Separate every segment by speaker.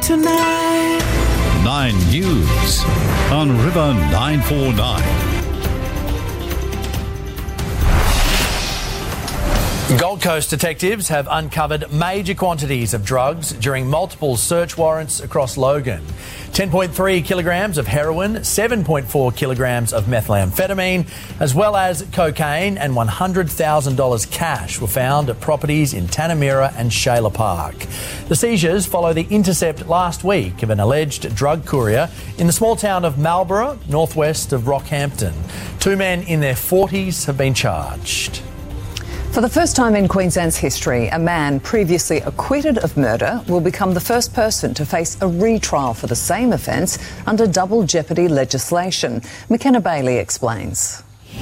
Speaker 1: tonight.
Speaker 2: 9 News on River 949.
Speaker 3: Gold Coast detectives have uncovered major quantities of drugs during multiple search warrants across Logan. 10.3 kilograms of heroin, 7.4 kilograms of methamphetamine, as well as cocaine and $100,000 cash were found at properties in Tanamera and Shayla Park. The seizures follow the intercept last week of an alleged drug courier in the small town of Marlborough, northwest of Rockhampton. 2 men in their 40s have been charged.
Speaker 4: For the first time in Queensland's history, a man previously acquitted of murder will become the first person to face a retrial for the same offence under double jeopardy legislation. McKenna Bailey explains.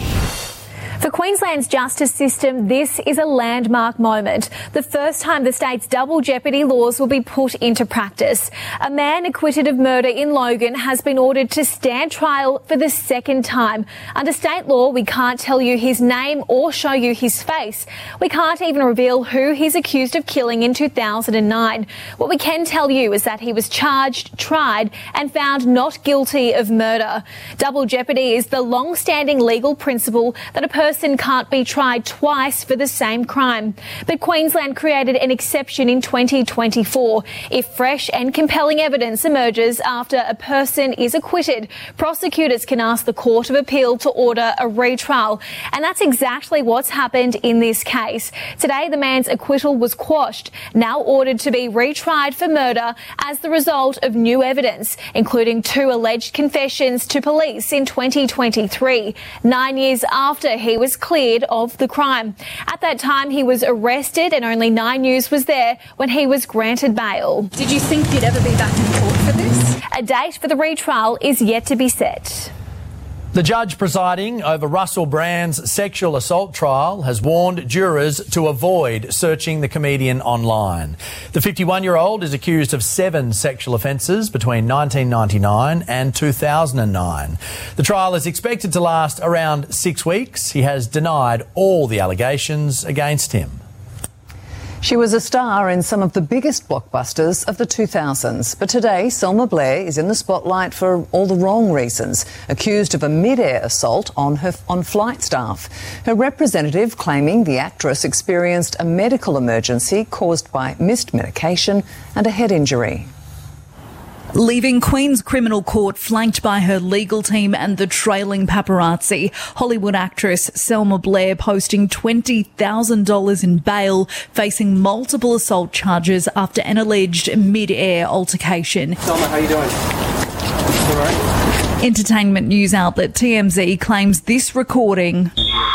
Speaker 5: For Queensland's justice system, this is a landmark moment. The first time the state's double jeopardy laws will be put into practice. A man acquitted of murder in Logan has been ordered to stand trial for the second time. Under state law, we can't tell you his name or show you his face. We can't even reveal who he's accused of killing in 2009. What we can tell you is that he was charged, tried and found not guilty of murder. Double jeopardy is the long-standing legal principle that a person can't be tried twice for the same crime. But Queensland created an exception in 2024. If fresh and compelling evidence emerges after a person is acquitted, prosecutors can ask the Court of Appeal to order a retrial. And that's exactly what's happened in this case. Today, the man's acquittal was quashed, now ordered to be retried for murder as the result of new evidence, including 2 alleged confessions to police in 2023, 9 years after he was cleared of the crime. At that time, he was arrested and only 9 News was there when he was granted bail.
Speaker 6: Did you think you'd ever be back in court for this?
Speaker 5: A date for the retrial is yet to be set.
Speaker 3: The judge presiding over Russell Brand's sexual assault trial has warned jurors to avoid searching the comedian online. The 51-year-old is accused of 7 sexual offences between 1999 and 2009. The trial is expected to last around 6 weeks. He has denied all the allegations against him.
Speaker 4: She was a star in some of the biggest blockbusters of the 2000s. But today, Selma Blair is in the spotlight for all the wrong reasons, accused of a mid-air assault on flight staff. Her representative claiming the actress experienced a medical emergency caused by missed medication and a head injury.
Speaker 7: Leaving Queen's Criminal Court flanked by her legal team and the trailing paparazzi, Hollywood actress Selma Blair posting $20,000 in bail, facing multiple assault charges after an alleged mid-air altercation.
Speaker 8: Selma, how you doing? All right?
Speaker 7: Entertainment news outlet TMZ claims this recording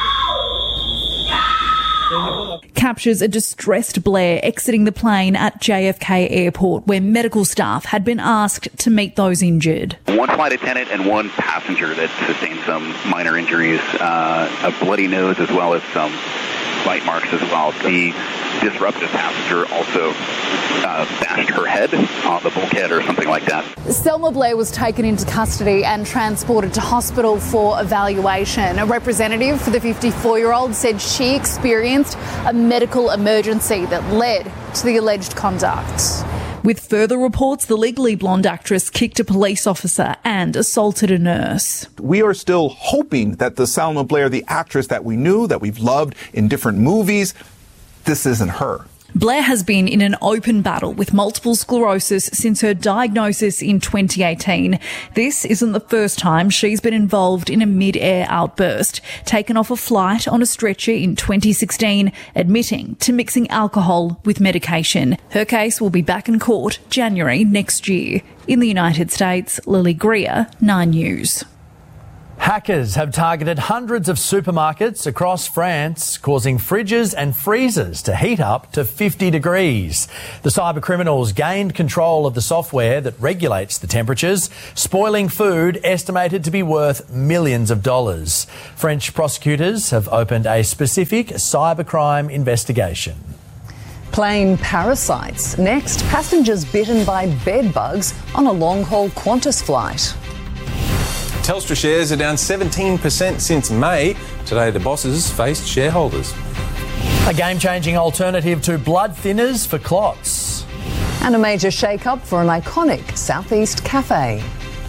Speaker 7: captures a distressed Blair exiting the plane at JFK Airport, where medical staff had been asked to meet those injured.
Speaker 9: 1 flight attendant and 1 passenger that sustained some minor injuries, a bloody nose as well as some bite marks as well. The disruptive passenger also bashed her head on the bulkhead or something like that.
Speaker 6: Selma Blair was taken into custody and transported to hospital for evaluation. A representative for the 54-year-old said she experienced a medical emergency that led to the alleged conduct.
Speaker 7: With further reports, the Legally Blonde actress kicked a police officer and assaulted a nurse.
Speaker 10: We are still hoping that the Selma Blair, the actress that we knew, that we've loved in different movies, this isn't her.
Speaker 7: Blair has been in an open battle with multiple sclerosis since her diagnosis in 2018. This isn't the first time she's been involved in a mid-air outburst. Taken off a flight on a stretcher in 2016, admitting to mixing alcohol with medication. Her case will be back in court January next year. In the United States, Lily Greer, 9 News.
Speaker 3: Hackers have targeted hundreds of supermarkets across France, causing fridges and freezers to heat up to 50 degrees. The cyber criminals gained control of the software that regulates the temperatures, spoiling food estimated to be worth millions of dollars. French prosecutors have opened a specific cybercrime investigation.
Speaker 4: Plane parasites. Next, passengers bitten by bed bugs on a long-haul Qantas flight.
Speaker 11: Telstra shares are down 17% since May. Today, the bosses faced shareholders.
Speaker 3: A game-changing alternative to blood thinners for clots.
Speaker 4: And a major shake-up for an iconic Southeast cafe.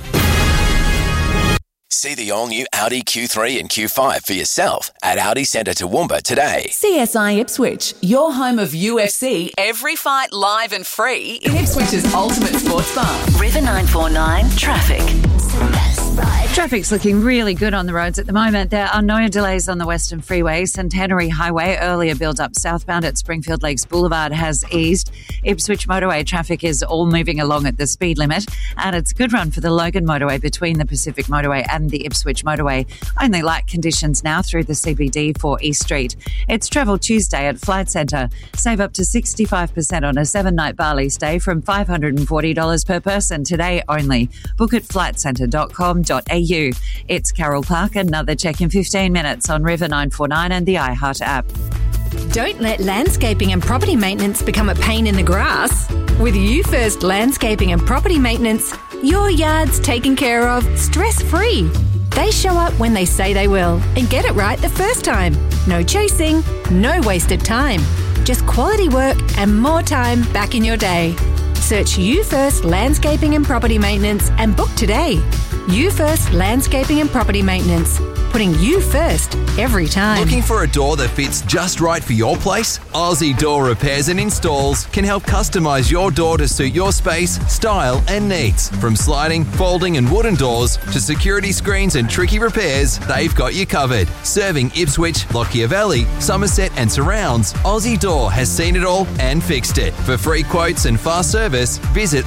Speaker 1: See the all-new Audi Q3 and Q5 for yourself at Audi Centre Toowoomba today.
Speaker 12: CSI Ipswich, your home of UFC. Every fight live and free in Ipswich's ultimate sports bar.
Speaker 13: River 949 Traffic.
Speaker 14: Traffic's looking really good on the roads at the moment. There are no delays on the Western Freeway. Centenary Highway, earlier build-up southbound at Springfield Lakes Boulevard has eased. Ipswich Motorway traffic is all moving along at the speed limit. And it's a good run for the Logan Motorway between the Pacific Motorway and the Ipswich Motorway. Only light conditions now through the CBD for East Street. It's Travel Tuesday at Flight Centre. Save up to 65% on a 7-night Bali stay from $540 per person today only. Book at flightcentre.com.au. It's Carol Clark. Another check in 15 minutes on River 949 and the iHeart app.
Speaker 15: Don't let landscaping and property maintenance become a pain in the grass. With You First Landscaping and Property Maintenance, your yard's taken care of stress-free. They show up when they say they will and get it right the first time. No chasing, no wasted time. Just quality work and more time back in your day. Search You First Landscaping and Property Maintenance and book today. You First Landscaping and Property Maintenance. Putting you first every time.
Speaker 16: Looking for a door that fits just right for your place? Aussie Door Repairs and Installs can help customise your door to suit your space, style and needs. From sliding, folding and wooden doors to security screens and tricky repairs, they've got you covered. Serving Ipswich, Lockyer Valley, Somerset and surrounds, Aussie Door has seen it all and fixed it. For free quotes and fast service, visit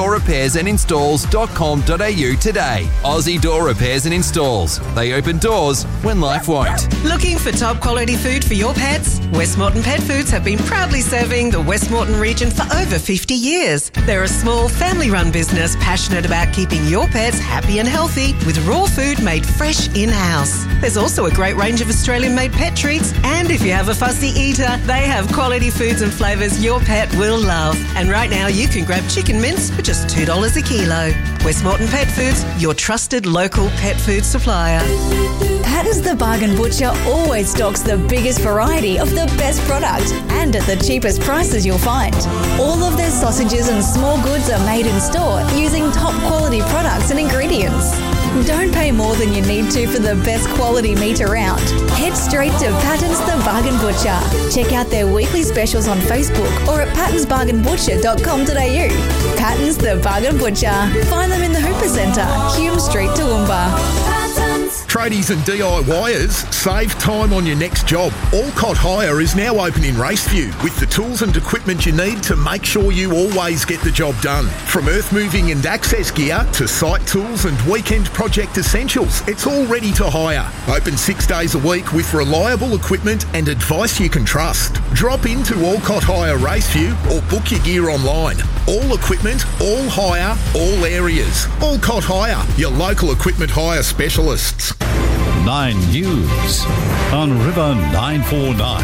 Speaker 16: AussieDoorRepairsAndInstalls.com.au today. Aussie Door Repairs and Installs. They open doors when life won't.
Speaker 17: Looking for top quality food for your pets? Westmorton Pet Foods have been proudly serving the Westmorton region for over 50 years. They're a small family-run business passionate about keeping your pets happy and healthy with raw food made fresh in-house. There's also a great range of Australian-made pet treats, and if you have a fussy eater, they have quality foods and flavours your pet will love. And right now you can grab chicken mince for just $2 a kilo. Westmorton Pet Foods, your trusted local pet food supplier.
Speaker 18: Patton's the Bargain Butcher always stocks the biggest variety of the best product and at the cheapest prices you'll find. All of their sausages and small goods are made in store using top quality products and ingredients. Don't pay more than you need to for the best quality meat around. Head straight to Patton's the Bargain Butcher. Check out their weekly specials on Facebook or at pattonsbargainbutcher.com.au. Patton's the Bargain Butcher. Find them in the Hooper Centre, Hume Street, Toowoomba.
Speaker 19: Tradies and DIYers, save time on your next job. Alcott Hire is now open in Raceview with the tools and equipment you need to make sure you always get the job done. From earth moving and access gear to site tools and weekend project essentials, it's all ready to hire. Open 6 days a week with reliable equipment and advice you can trust. Drop into Alcott Hire Raceview or book your gear online. All equipment, all hire, all areas. Alcott Hire, your local equipment hire specialists.
Speaker 2: 9 News on River 949.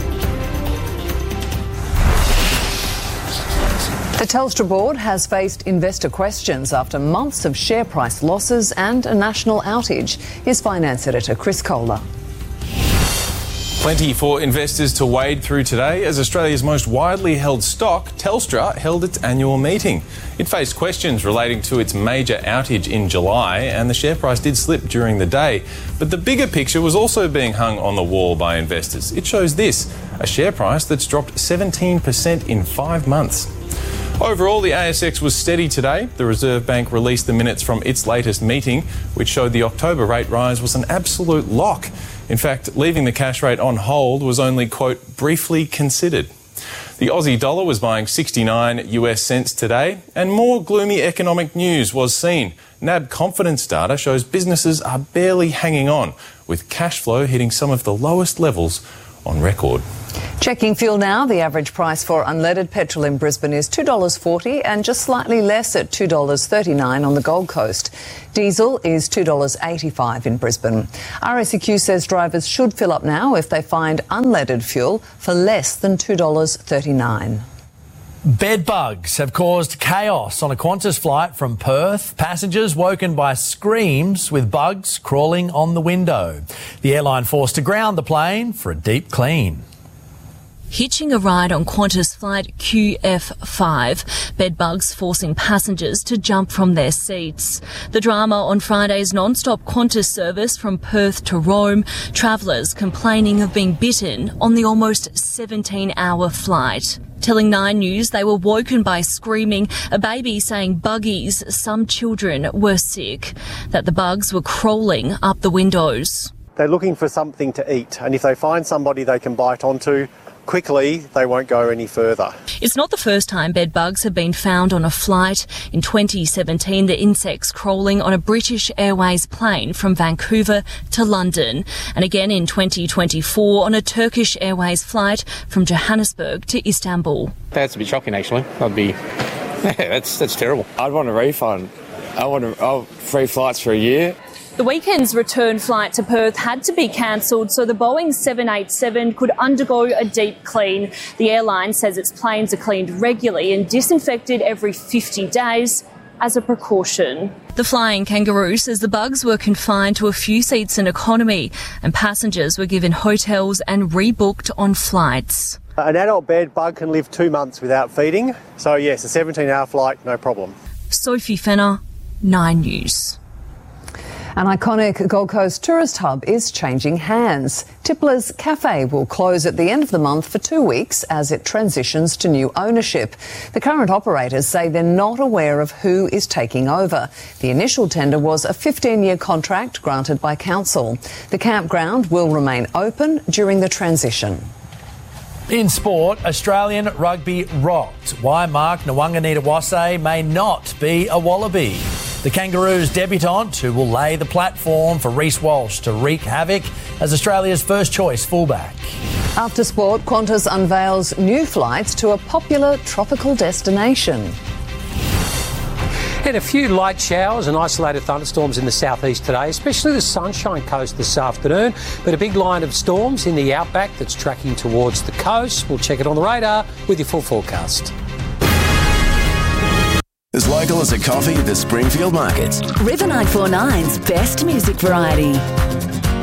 Speaker 4: The Telstra board has faced investor questions after months of share price losses and a national outage. Here's finance editor Chris Kohler.
Speaker 11: Plenty for investors to wade through today as Australia's most widely held stock, Telstra, held its annual meeting. It faced questions relating to its major outage in July, and the share price did slip during the day. But the bigger picture was also being hung on the wall by investors. It shows this, a share price that's dropped 17% in 5 months. Overall, the ASX was steady today. The Reserve Bank released the minutes from its latest meeting, which showed the October rate rise was an absolute lock. In fact, leaving the cash rate on hold was only, quote, briefly considered. The Aussie dollar was buying 69 US cents today, and more gloomy economic news was seen. NAB confidence data shows businesses are barely hanging on, with cash flow hitting some of the lowest levels on record.
Speaker 4: Checking fuel now, the average price for unleaded petrol in Brisbane is $2.40 and just slightly less at $2.39 on the Gold Coast. Diesel is $2.85 in Brisbane. RSEQ says drivers should fill up now if they find unleaded fuel for less than $2.39.
Speaker 3: Bed bugs have caused chaos on a Qantas flight from Perth. Passengers woken by screams with bugs crawling on the window. The airline forced to ground the plane for a deep clean.
Speaker 20: Hitching a ride on Qantas flight QF5, bedbugs forcing passengers to jump from their seats. The drama on Friday's non-stop Qantas service from Perth to Rome, travellers complaining of being bitten on the almost 17-hour flight. Telling 9 News they were woken by screaming, a baby saying buggies, some children were sick, that the bugs were crawling up the windows.
Speaker 21: They're looking for something to eat, and if they find somebody they can bite onto, quickly, they won't go any further.
Speaker 20: It's not the first time bed bugs have been found on a flight. In 2017, the insects crawling on a British Airways plane from Vancouver to London. And again in 2024 on a Turkish Airways flight from Johannesburg to Istanbul.
Speaker 8: That's a bit shocking, actually. That's terrible. I'd want a refund. I want free flights for a year.
Speaker 20: The weekend's return flight to Perth had to be cancelled so the Boeing 787 could undergo a deep clean. The airline says its planes are cleaned regularly and disinfected every 50 days as a precaution. The Flying Kangaroo says the bugs were confined to a few seats in economy and passengers were given hotels and rebooked on flights.
Speaker 21: An adult bed bug can live 2 months without feeding, so yes, a 17-hour flight, no problem.
Speaker 20: Sophie Fenner, 9 News.
Speaker 4: An iconic Gold Coast tourist hub is changing hands. Tippler's Cafe will close at the end of the month for 2 weeks as it transitions to new ownership. The current operators say they're not aware of who is taking over. The initial tender was a 15-year contract granted by council. The campground will remain open during the transition.
Speaker 3: In sport, Australian rugby rocked. Why Mark Nwanganita-Wase may not be a Wallaby. The Kangaroos debutant, who will lay the platform for Reece Walsh to wreak havoc as Australia's first choice fullback.
Speaker 4: After sport, Qantas unveils new flights to a popular tropical destination.
Speaker 22: And a few light showers and isolated thunderstorms in the southeast today, especially the Sunshine Coast this afternoon. But a big line of storms in the outback that's tracking towards the coast. We'll check it on the radar with your full forecast.
Speaker 1: As local as a coffee at the Springfield Market.
Speaker 13: River 949's best music variety.